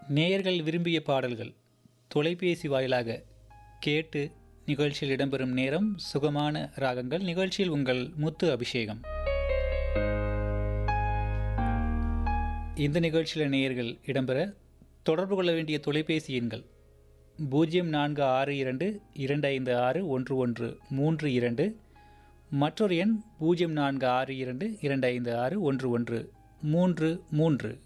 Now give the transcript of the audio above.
நேயர்கள் விரும்பிய பாடல்கள் தொலைபேசி வாயிலாக கேட்டு நிகழ்ச்சியில் இடம்பெறும் நேரம் சுகமான ராகங்கள். நிகழ்ச்சியில் உங்கள் முத்து அபிஷேகம். இந்த நிகழ்ச்சியில் நேயர்கள் இடம்பெற தொடர்பு கொள்ள வேண்டிய தொலைபேசி எண்கள் 0462256113 மற்றொரு எண் 0462256113.